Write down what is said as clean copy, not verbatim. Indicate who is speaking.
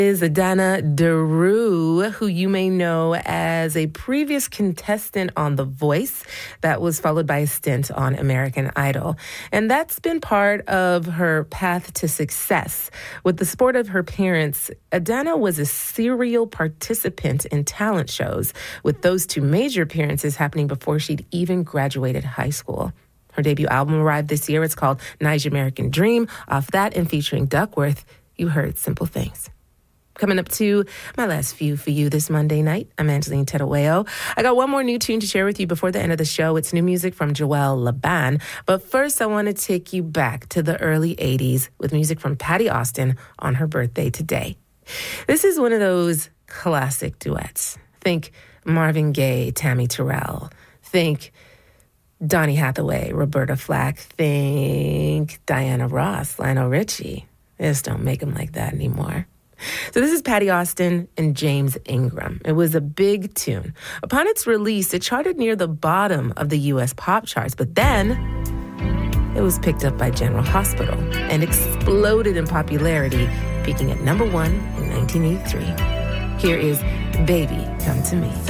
Speaker 1: Is Adana Daru, who you may know as a previous contestant on The Voice that was followed by a stint on American Idol. And that's been part of her path to success. With the support of her parents, Adana was a serial participant in talent shows, with those two major appearances happening before she'd even graduated high school. Her debut album arrived this year. It's called Niger American Dream. Off that and featuring Duckworth, you heard Simple Things. Coming up to my last few for you this Monday night, I'm Angeline Tedaweo. I got one more new tune to share with you before the end of the show. It's new music from Joel Laban. But first, I want to take you back to the early 80s with music from Patti Austin on her birthday today. This is one of those classic duets. Think Marvin Gaye, Tammy Terrell. Think Donny Hathaway, Roberta Flack. Think Diana Ross, Lionel Richie. They just don't make them like that anymore. So this is Patti Austin and James Ingram. It was a big tune. Upon its release, it charted near the bottom of the U.S. pop charts, but then it was picked up by General Hospital and exploded in popularity, peaking at number 1 in 1983. Here is Baby Come to Me.